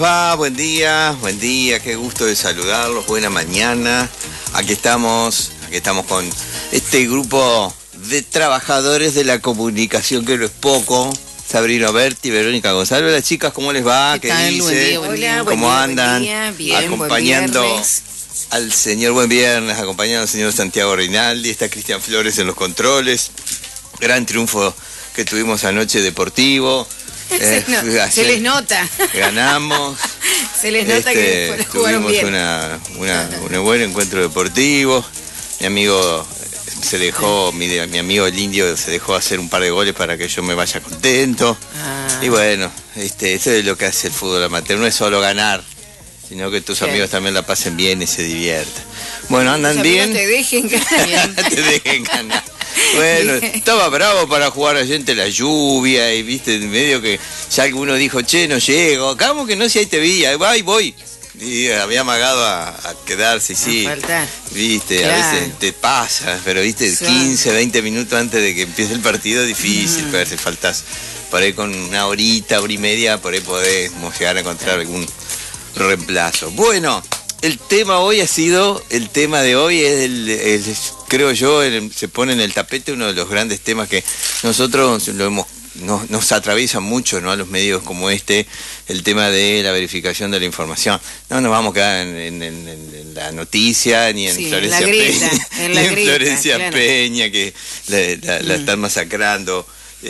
Buen día, qué gusto de saludarlos, buena mañana. Aquí estamos con este grupo de trabajadores de la comunicación, que no es poco. Sabrina Berti, Verónica González. Hola chicas, ¿cómo les va? ¿Qué dicen? Hola, ¿Cómo andan? Bien, acompañando al señor, buen viernes, acompañando al señor Santiago Rinaldi. Está Cristian Flores en los controles. Gran triunfo que tuvimos anoche deportivo. Se les nota. Ganamos. Se les nota que jugaron bien. Tuvimos un buen encuentro deportivo. Mi amigo se dejó, mi amigo el indio se dejó hacer un par de goles para que yo me vaya contento. Y bueno, eso es lo que hace el fútbol amateur. No es solo ganar, sino que tus amigos también la pasen bien y se diviertan. Bueno, andan bien. Te dejen ganar. Te dejen ganar. Bueno, estaba bravo para jugar allá entre la lluvia y viste, medio que ya alguno dijo, che, no llego, ¿cómo que no? Si ahí te vi, ahí voy. Y había amagado a quedarse, sí. Viste, claro. A veces te pasa, pero viste, 15, 20 minutos antes de que empiece el partido, difícil, pero si faltas por ahí con una hora y media, por ahí podemos llegar a encontrar algún reemplazo. Bueno, el tema de hoy es creo yo, se pone en el tapete uno de los grandes temas que nosotros nos atraviesa mucho, ¿no? A los medios como el tema de la verificación de la información. No nos vamos a quedar en la noticia, ni en Florencia Peña, Peña, que la están masacrando.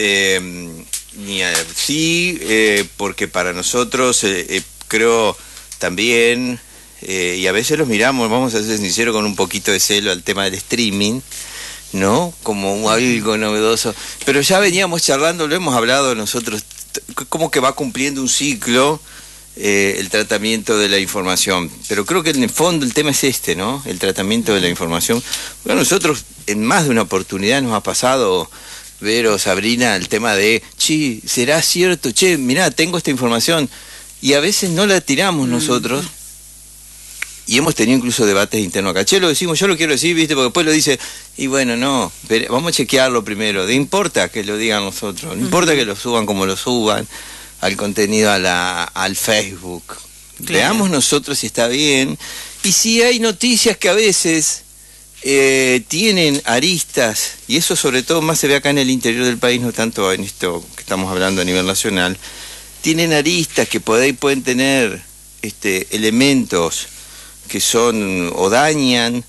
Porque para nosotros, creo también... y a veces los miramos, vamos a ser sinceros, con un poquito de celo al tema del streaming, ¿no? Como algo novedoso. Pero ya veníamos charlando, lo hemos hablado nosotros, como que va cumpliendo un ciclo el tratamiento de la información. Pero creo que en el fondo el tema es ¿no? El tratamiento de la información. Bueno, nosotros en más de una oportunidad nos ha pasado, Vero, Sabrina, el tema de, ¿será cierto? Mirá, tengo esta información. Y a veces no la tiramos nosotros. Y hemos tenido incluso debates internos acá. Lo decimos, yo lo quiero decir, ¿viste? Porque después lo dice, y bueno, no, pero vamos a chequearlo primero. No importa que lo digan nosotros, no importa que lo suban como lo suban, al contenido al Facebook. Claro. Veamos nosotros si está bien. Y si hay noticias que a veces tienen aristas, y eso sobre todo más se ve acá en el interior del país, no tanto en esto que estamos hablando a nivel nacional, tienen aristas que pueden tener elementos que son o dañan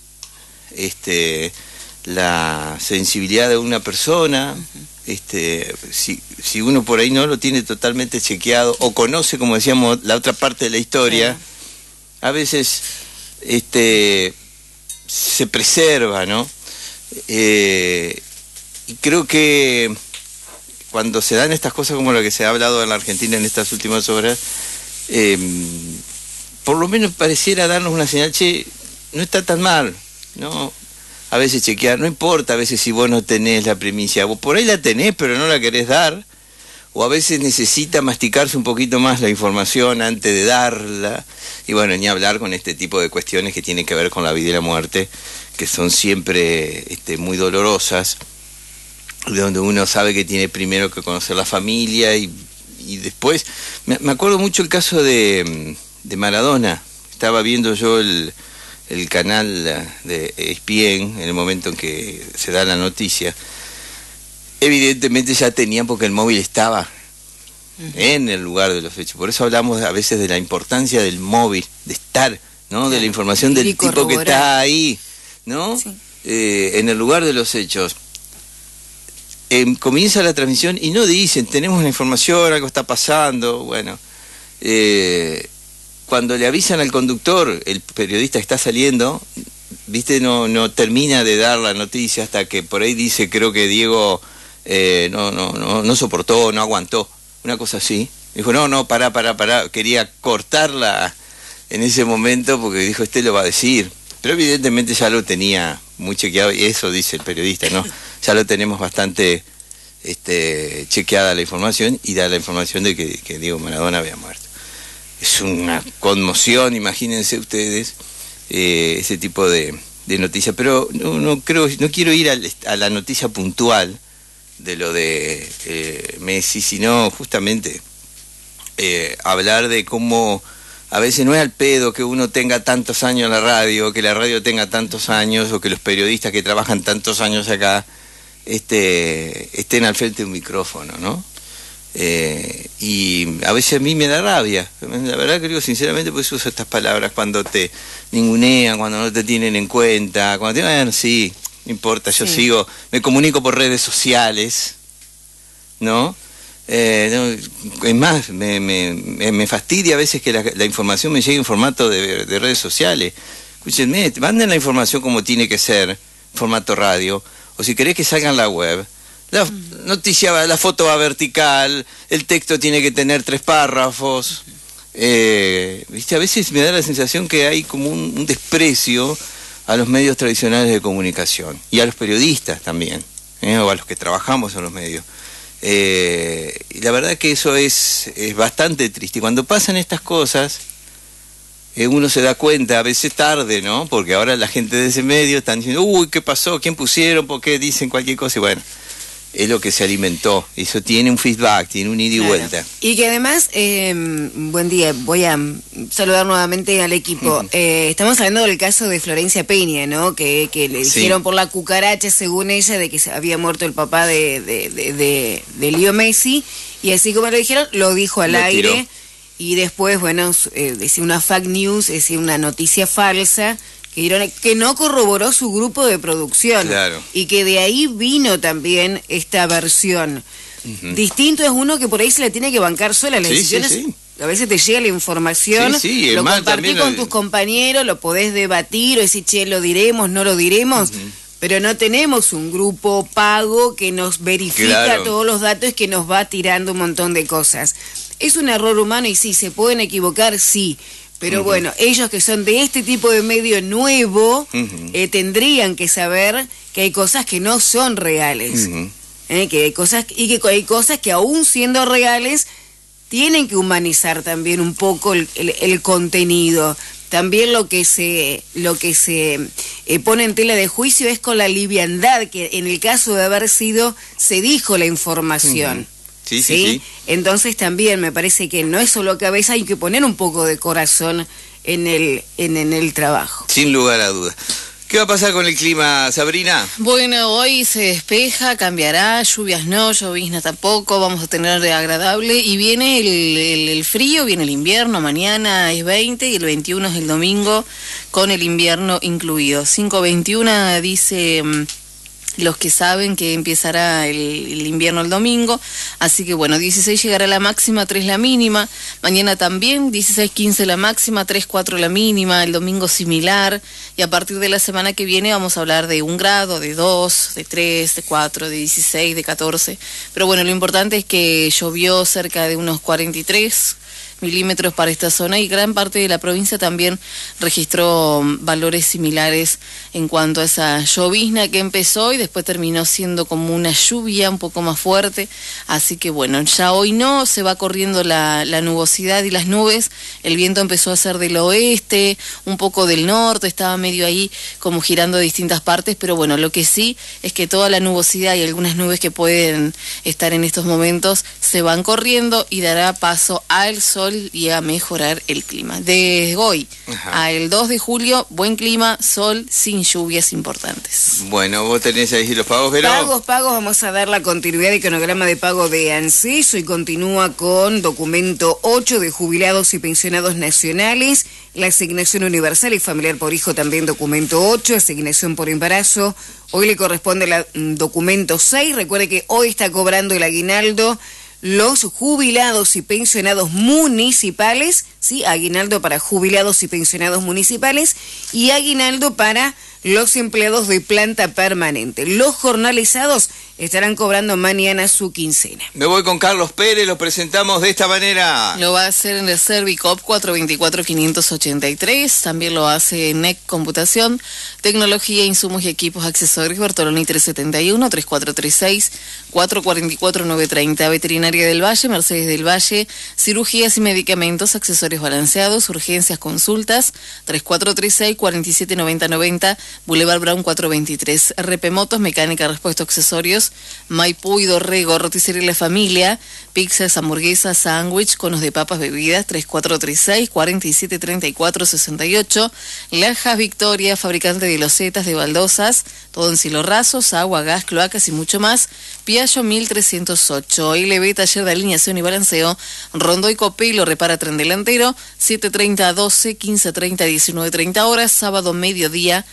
la sensibilidad de una persona, si uno por ahí no lo tiene totalmente chequeado o conoce, como decíamos, la otra parte de la historia, a veces se preserva, ¿no? Y creo que cuando se dan estas cosas como lo que se ha hablado en la Argentina en estas últimas horas, por lo menos pareciera darnos una señal, no está tan mal, ¿no? A veces chequear, no importa a veces si vos no tenés la primicia, vos por ahí la tenés pero no la querés dar, o a veces necesita masticarse un poquito más la información antes de darla, y bueno, ni hablar con este tipo de cuestiones que tienen que ver con la vida y la muerte, que son siempre muy dolorosas, de donde uno sabe que tiene primero que conocer la familia y después, me acuerdo mucho el caso de Maradona. Estaba viendo yo el canal de ESPN en el momento en que se da la noticia. Evidentemente ya tenían, porque el móvil estaba en el lugar de los hechos. Por eso hablamos a veces de la importancia del móvil, de estar, ¿no? De la información del tipo que está ahí, ¿no? Sí. En el lugar de los hechos. Comienza la transmisión y no dicen, tenemos una información, algo está pasando, bueno. Cuando le avisan al conductor, el periodista que está saliendo, viste, no termina de dar la noticia hasta que por ahí dice, creo que Diego no soportó, no aguantó, una cosa así. Dijo, pará, quería cortarla en ese momento porque dijo, lo va a decir. Pero evidentemente ya lo tenía muy chequeado, y eso dice el periodista, ¿no? Ya lo tenemos bastante chequeada la información, y da la información de que Diego Maradona había muerto. Es una conmoción, imagínense ustedes, ese tipo de noticias. Pero no quiero ir a la noticia puntual de lo de Messi, sino justamente hablar de cómo a veces no es al pedo que uno tenga tantos años en la radio, que la radio tenga tantos años, o que los periodistas que trabajan tantos años acá estén al frente de un micrófono, ¿no? Y a veces a mí me da rabia, la verdad que digo sinceramente, pues uso estas palabras cuando te ningunean, cuando no te tienen en cuenta, cuando te bueno, sí, no importa, yo sigo, me comunico por redes sociales, ¿no? Es más, me fastidia a veces que la información me llegue en formato de redes sociales. Escúchenme, manden la información como tiene que ser, formato radio, o si querés que salga en la web, la noticia, la foto va vertical, el texto tiene que tener 3 párrafos. ¿Viste? A veces me da la sensación que hay como un desprecio a los medios tradicionales de comunicación, y a los periodistas también, o a los que trabajamos en los medios. Y la verdad que eso es bastante triste. Y cuando pasan estas cosas, uno se da cuenta, a veces tarde, ¿no? Porque ahora la gente de ese medio están diciendo, uy, ¿qué pasó? ¿Quién pusieron? ¿Por qué dicen cualquier cosa? Y bueno, es lo que se alimentó. Eso tiene un feedback, tiene un ida y vuelta. Y que además, buen día, voy a saludar nuevamente al equipo. Estamos hablando del caso de Florencia Peña, ¿no? Que le dijeron por la cucaracha, según ella, de que se había muerto el papá de Leo Messi. Y así como lo dijeron, lo dijo al aire. Tiró. Y después, bueno, decía una fake news, decía una noticia falsa, que no corroboró su grupo de producción. Claro. Y que de ahí vino también esta versión. Distinto es uno que por ahí se la tiene que bancar sola. Las decisiones, a veces te llega la información, lo compartís con tus compañeros, lo podés debatir o decir, che, lo diremos, no lo diremos, pero no tenemos un grupo pago que nos verifica todos los datos, que nos va tirando un montón de cosas. Es un error humano y sí, se pueden equivocar, sí. Pero bueno, ellos que son de este tipo de medio nuevo, tendrían que saber que hay cosas que no son reales. Que hay cosas, y que hay cosas que aún siendo reales, tienen que humanizar también un poco el contenido. También lo que se pone en tela de juicio es con la liviandad, que en el caso de haber sido, se dijo la información. Sí. Entonces también me parece que no es solo cabeza, hay que poner un poco de corazón en el trabajo. Sin lugar a dudas. ¿Qué va a pasar con el clima, Sabrina? Bueno, hoy se despeja, cambiará, lluvias no, llovizna tampoco, vamos a tener de agradable, y viene el frío, viene el invierno, mañana es 20 y el 21 es el domingo, con el invierno incluido. 5:21 dice los que saben que empezará el invierno el domingo, así que bueno, 16 llegará la máxima, 3 la mínima, mañana también 16-15 la máxima, 3-4 la mínima, el domingo similar, y a partir de la semana que viene vamos a hablar de 1 grado, de 2, de 3, de 4, de 16, de 14, pero bueno, lo importante es que llovió cerca de unos 43 milímetros para esta zona, y gran parte de la provincia también registró valores similares en cuanto a esa llovizna que empezó y después terminó siendo como una lluvia un poco más fuerte, así que bueno, ya hoy no, se va corriendo la nubosidad y las nubes, el viento empezó a ser del oeste, un poco del norte, estaba medio ahí como girando a distintas partes, pero bueno, lo que sí es que toda la nubosidad y algunas nubes que pueden estar en estos momentos se van corriendo y dará paso al sol y a mejorar el clima. Desde hoy al 2 de julio, buen clima, sol, sin lluvias importantes. Bueno, vos tenés ahí los pagos, ¿verdad? Pagos, vamos a dar la continuidad del cronograma de pago de ANSES. Hoy continúa con documento 8 de jubilados y pensionados nacionales, la asignación universal y familiar por hijo también documento 8, asignación por embarazo. Hoy le corresponde el documento 6, recuerde que hoy está cobrando el aguinaldo los jubilados y pensionados municipales, ¿sí? Aguinaldo para jubilados y pensionados municipales y aguinaldo para los empleados de planta permanente. Los jornalizados estarán cobrando mañana su quincena. Me voy con Carlos Pérez, lo presentamos de esta manera. Lo va a hacer en el Servicop 424-583, también lo hace en NEC Computación, Tecnología, Insumos y Equipos Accesorios, Bertoloni 371, 3436, 444-930, Veterinaria del Valle, Mercedes del Valle, Cirugías y Medicamentos, Accesorios Balanceados, Urgencias, Consultas, 3436-479090, Boulevard Brown 423. RP Motos, mecánica, repuesto, accesorios, Maipú y Dorrego, roticería La Familia, pizzas, hamburguesas, sándwich, conos de papas, bebidas, 3436-4734-68. Lajas Victoria, fabricante de losetas, de baldosas, todo en cielo rasos, agua, gas, cloacas y mucho más. Piaggio 1308. LB, taller de alineación y balanceo, Rondó y Copelo, repara tren delantero, 7:30 a 12, 15:30 a 19:30 horas, sábado mediodía,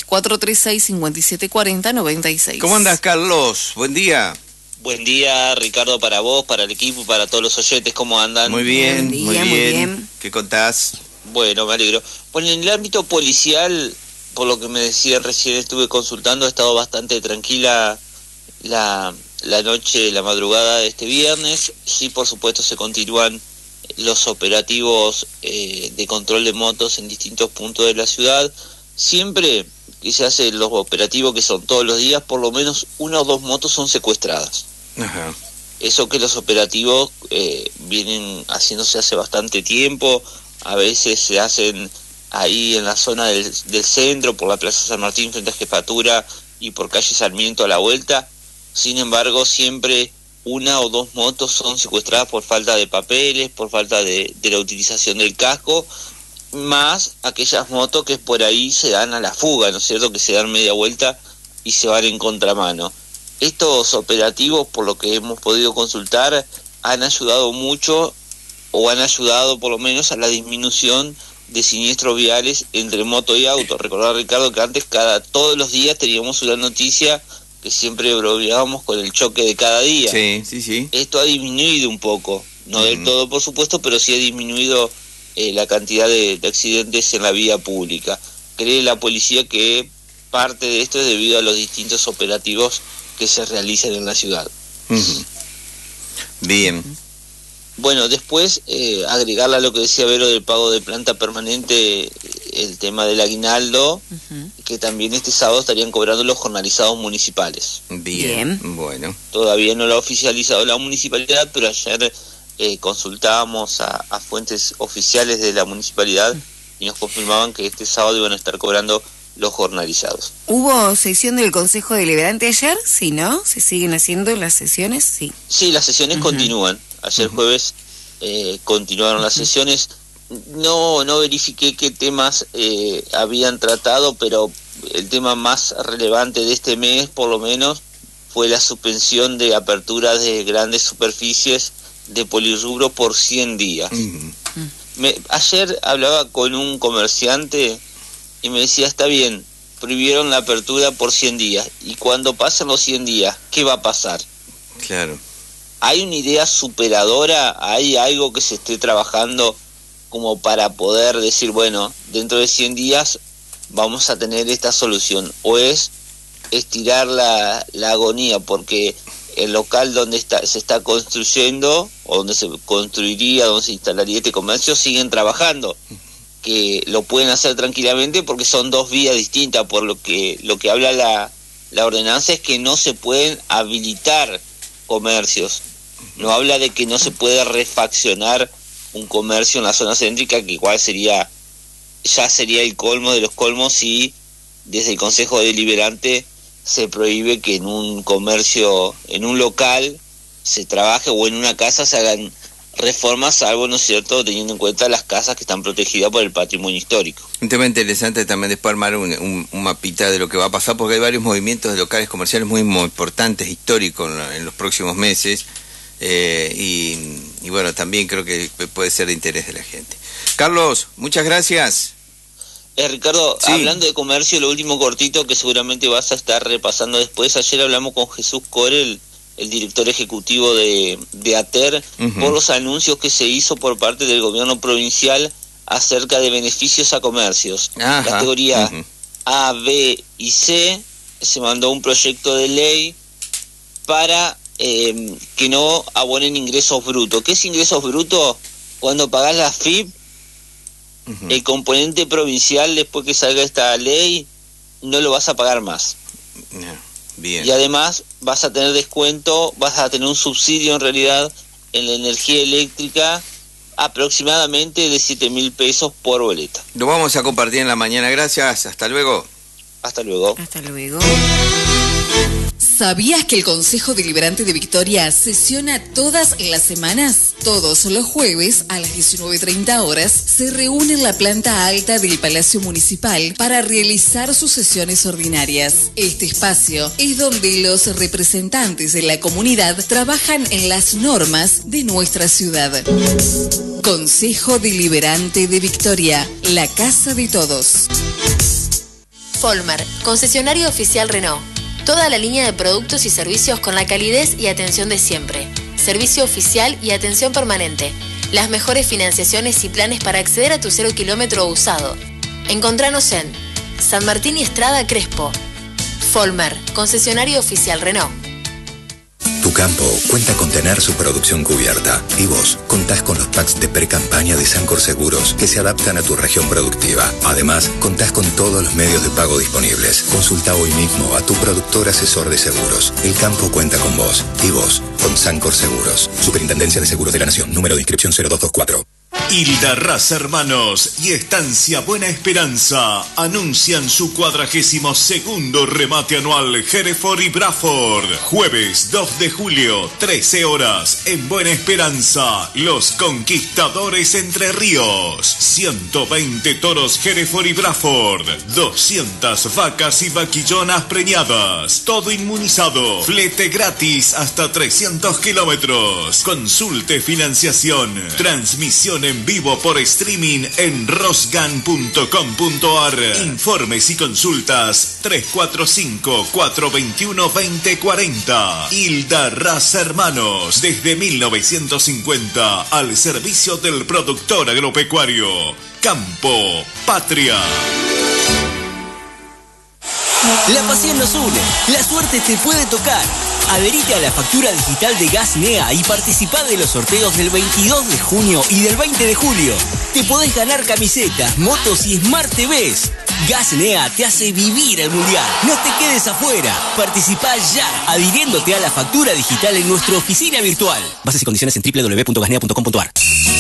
3436-5740-96. ¿Cómo andas, Carlos? Buen día. Buen día, Ricardo, para vos, para el equipo, para todos los oyentes, ¿cómo andan? Muy bien, muy bien. ¿Qué contás? Bueno, me alegro. Bueno, en el ámbito policial, por lo que me decían recién, estuve consultando, ha estado bastante tranquila la noche, la madrugada de este viernes. Sí, por supuesto, se continúan los operativos de control de motos en distintos puntos de la ciudad. Siempre que se hacen los operativos, que son todos los días, por lo menos una o dos motos son secuestradas. Ajá. Eso que los operativos vienen haciéndose hace bastante tiempo. A veces se hacen ahí en la zona del centro, por la Plaza San Martín frente a Jefatura y por calle Sarmiento a la vuelta. Sin embargo, siempre una o dos motos son secuestradas por falta de papeles, por falta de la utilización del casco, más aquellas motos que por ahí se dan a la fuga, ¿no es cierto?, que se dan media vuelta y se van en contramano. Estos operativos, por lo que hemos podido consultar, han ayudado mucho, o han ayudado por lo menos a la disminución de siniestros viales entre moto y auto. Recordar, Ricardo, que antes todos los días teníamos una noticia que siempre bromeábamos con el choque de cada día. Sí. Esto ha disminuido un poco, no del todo por supuesto, pero sí ha disminuido la cantidad de accidentes en la vía pública. Cree la policía que parte de esto es debido a los distintos operativos que se realizan en la ciudad. Bien. Bueno, después agregarle a lo que decía Vero del pago de planta permanente, el tema del aguinaldo, que también este sábado estarían cobrando los jornalizados municipales. Bien. Bueno. Todavía no lo ha oficializado la municipalidad, pero ayer consultábamos a fuentes oficiales de la municipalidad y nos confirmaban que este sábado iban a estar cobrando los jornalizados. ¿Hubo sesión del Consejo Deliberante ayer? Sí, ¿no? ¿Se siguen haciendo las sesiones? Sí. Sí, las sesiones continúan. Ayer jueves continuaron las sesiones. No verifiqué qué temas habían tratado, pero el tema más relevante de este mes, por lo menos, fue la suspensión de apertura de grandes superficies de polirrubro por 100 días. Ayer hablaba con un comerciante y me decía, está bien, prohibieron la apertura por 100 días, y cuando pasen los 100 días, ¿qué va a pasar? Claro. ¿Hay una idea superadora? ¿Hay algo que se esté trabajando como para poder decir, bueno, dentro de 100 días vamos a tener esta solución? ¿O es estirar la agonía? Porque el local donde se está construyendo, o donde se construiría, donde se instalaría este comercio, siguen trabajando, que lo pueden hacer tranquilamente porque son dos vías distintas. Por lo que habla la ordenanza es que no se pueden habilitar comercios. No habla de que no se puede refaccionar un comercio en la zona céntrica, que igual ya sería el colmo de los colmos si desde el Consejo Deliberante se prohíbe que en un comercio, en un local, se trabaje, o en una casa se hagan reformas, salvo, ¿no es cierto?, teniendo en cuenta las casas que están protegidas por el patrimonio histórico. Un tema interesante también después armar un mapita de lo que va a pasar, porque hay varios movimientos de locales comerciales muy importantes, históricos en los próximos meses, y bueno, también creo que puede ser de interés de la gente. Carlos, muchas gracias. Ricardo, sí. Hablando de comercio, lo último cortito que seguramente vas a estar repasando después. Ayer hablamos con Jesús Corel, el director ejecutivo de ATER, por los anuncios que se hizo por parte del gobierno provincial acerca de beneficios a comercios. Categoría A, B y C, se mandó un proyecto de ley para que no abonen ingresos brutos. ¿Qué es ingresos brutos? Cuando pagás la FIP, el componente provincial, después que salga esta ley, no lo vas a pagar más. Bien. Y además vas a tener descuento, vas a tener un subsidio en realidad en la energía eléctrica, aproximadamente de 7.000 pesos por boleta. Lo vamos a compartir en la mañana. Gracias, hasta luego. Hasta luego. Hasta luego. ¿Sabías que el Consejo Deliberante de Victoria sesiona todas las semanas? Todos los jueves a las 19:30 horas se reúne en la planta alta del Palacio Municipal para realizar sus sesiones ordinarias. Este espacio es donde los representantes de la comunidad trabajan en las normas de nuestra ciudad. Consejo Deliberante de Victoria, la casa de todos. Folmar, concesionario oficial Renault. Toda la línea de productos y servicios con la calidez y atención de siempre. Servicio oficial y atención permanente. Las mejores financiaciones y planes para acceder a tu 0 kilómetro usado. Encontranos en San Martín y Estrada Crespo. Folmar, concesionario oficial Renault. Tu campo cuenta con tener su producción cubierta y vos contás con los packs de pre-campaña de Sancor Seguros que se adaptan a tu región productiva. Además, contás con todos los medios de pago disponibles. Consulta hoy mismo a tu productor asesor de seguros. El campo cuenta con vos y vos con Sancor Seguros. Superintendencia de Seguros de la Nación. Número de inscripción 0224. Hilda Raza Hermanos y Estancia Buena Esperanza anuncian su 42º remate anual Hereford y Bradford. Jueves 2 de julio, 13 horas, en Buena Esperanza, Los Conquistadores Entre Ríos. 120 toros Hereford y Bradford, 200 vacas y vaquillonas preñadas, todo inmunizado, flete gratis hasta 300 kilómetros. Consulte financiación, transmisión en vivo por streaming en rosgan.com.ar. Informes y consultas 345-421-2040. Hilda Raza Hermanos, desde 1950 al servicio del productor agropecuario. Campo Patria. La pasión nos une, la suerte te puede tocar. Adherite a la factura digital de Gas NEA y participá de los sorteos del 22 de junio y del 20 de julio. Te podés ganar camisetas, motos y Smart TVs. Gas NEA te hace vivir el mundial. No te quedes afuera. Participá ya, adhiriéndote a la factura digital en nuestra oficina virtual. Bases y condiciones en www.gasnea.com.ar.